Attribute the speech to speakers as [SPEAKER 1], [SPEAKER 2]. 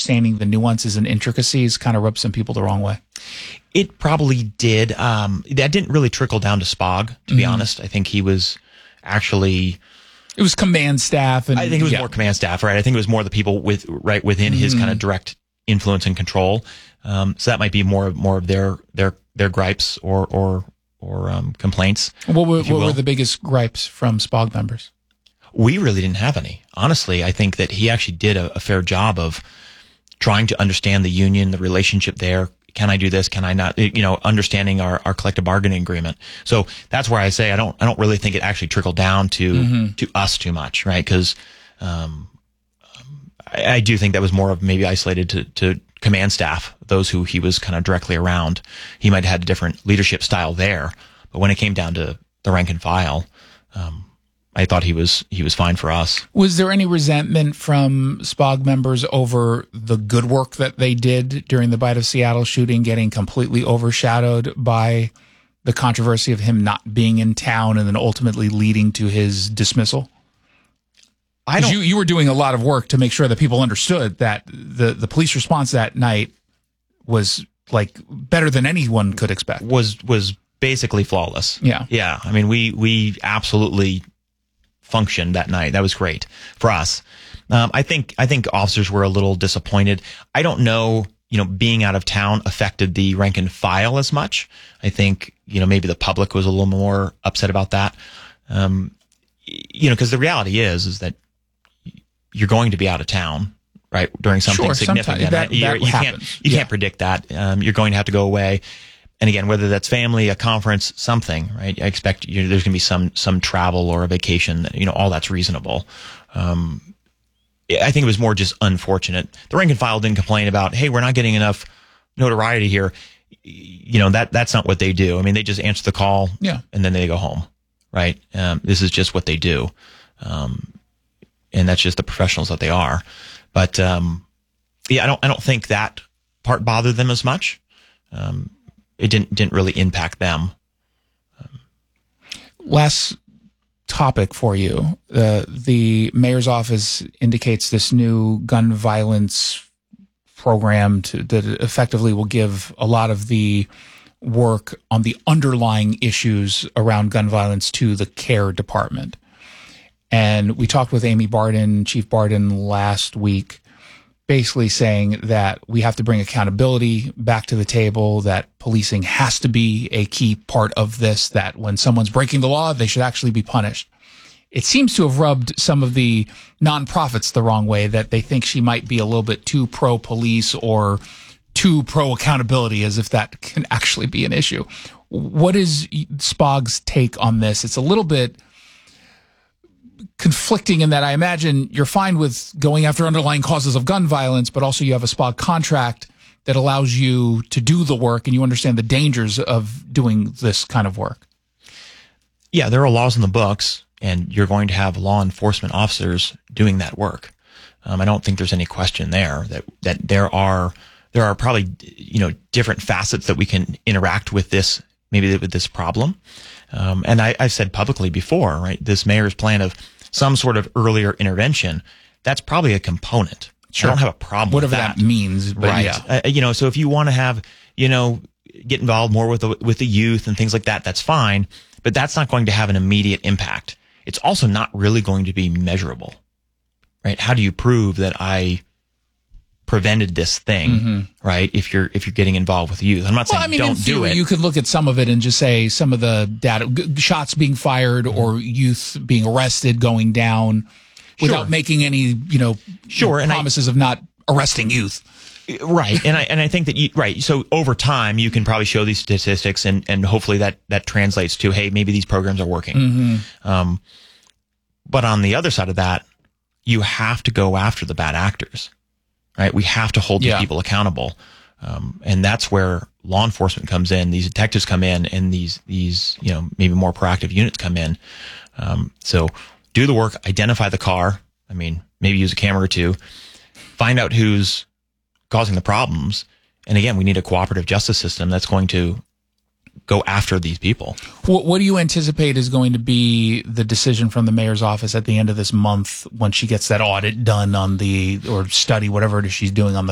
[SPEAKER 1] understanding the nuances and intricacies kind of rubbed some people the wrong way?
[SPEAKER 2] It probably did. That didn't really trickle down to Spog, to be honest. I think he was actually...
[SPEAKER 1] It was command staff. And
[SPEAKER 2] I think it was more command staff, right? I think it was more the people within his kind of direct influence and control. So that might be more of their gripes or complaints.
[SPEAKER 1] What were the biggest gripes from Spog members?
[SPEAKER 2] We really didn't have any. Honestly, I think that he actually did a fair job of trying to understand the union, the relationship there. Can I do this? Can I not? Understanding our collective bargaining agreement. So that's where I say I don't really think it actually trickled down to us too much, right? Because I do think that was more of maybe isolated to command staff, those who he was kind of directly around. He might have had a different leadership style there, but when it came down to the rank and file, I thought he was fine for us.
[SPEAKER 1] Was there any resentment from Spog members over the good work that they did during the Bite of Seattle shooting getting completely overshadowed by the controversy of him not being in town and then ultimately leading to his dismissal? You were doing a lot of work to make sure that people understood that the police response that night was like better than anyone could expect.
[SPEAKER 2] Was basically flawless.
[SPEAKER 1] Yeah.
[SPEAKER 2] Yeah. I mean, we absolutely functioned that night. That was great for us. I think officers were a little disappointed. I don't know, being out of town affected the rank and file as much. I think, maybe the public was a little more upset about that. Because the reality is that you're going to be out of town, right, during something significant. You can't predict that. You're going to have to go away. And again, whether that's family, a conference, something, right? I expect there's going to be some travel or a vacation. All that's reasonable. I think it was more just unfortunate. The rank and file didn't complain about, hey, we're not getting enough notoriety here. That's not what they do. I mean, they just answer the call, and then they go home, right? This is just what they do, and that's just the professionals that they are. But I don't think that part bothered them as much. It didn't really impact them.
[SPEAKER 1] Last topic for you. The mayor's office indicates this new gun violence program that effectively will give a lot of the work on the underlying issues around gun violence to the care department. And we talked with Amy Barden, Chief Barden, last week, basically saying that we have to bring accountability back to the table, that policing has to be a key part of this, that when someone's breaking the law, they should actually be punished. It seems to have rubbed some of the nonprofits the wrong way, that they think she might be a little bit too pro-police or too pro-accountability, as if that can actually be an issue. What is Spog's take on this? It's a little bit conflicting in that I imagine you're fine with going after underlying causes of gun violence, but also you have a Spog contract that allows you to do the work and you understand the dangers of doing this kind of work.
[SPEAKER 2] Yeah, there are laws in the books and you're going to have law enforcement officers doing that work. I don't think there's any question there that there are probably, different facets that we can interact with this, maybe with this problem. And I've said publicly before, right, this mayor's plan of some sort of earlier intervention, that's probably a component. Sure. I don't have a problem
[SPEAKER 1] with
[SPEAKER 2] that.
[SPEAKER 1] Whatever that means. But
[SPEAKER 2] right. Yeah. So if you want to have, get involved more with the youth and things like that, that's fine. But that's not going to have an immediate impact. It's also not really going to be measurable, right? How do you prove that I prevented this thing, right? If you're getting involved with youth, I'm not saying don't do it.
[SPEAKER 1] You could look at some of it and just say some of the data, shots being fired or youth being arrested, going down, without making any, promises of not arresting youth.
[SPEAKER 2] Right. And I think that so over time you can probably show these statistics and hopefully that translates to, hey, maybe these programs are working. But on the other side of that, you have to go after the bad actors. Right, we have to hold these people accountable, and that's where law enforcement comes in. These detectives come in, and these maybe more proactive units come in. So do the work, identify the car. I mean, maybe use a camera or two, find out who's causing the problems, and again, we need a cooperative justice system that's going to go after these people.
[SPEAKER 1] What do you anticipate is going to be the decision from the mayor's office at the end of this month when she gets that audit done on or study, whatever it is she's doing on the